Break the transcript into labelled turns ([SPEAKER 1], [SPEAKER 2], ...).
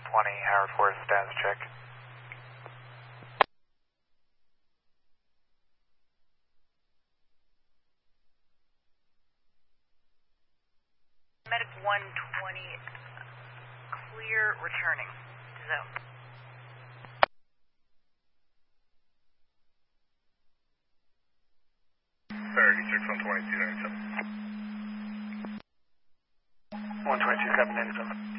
[SPEAKER 1] Howard Forest status check.
[SPEAKER 2] Medic 120, clear, returning to zone.
[SPEAKER 3] Priority 6 on 2297.
[SPEAKER 1] 122, copy 97.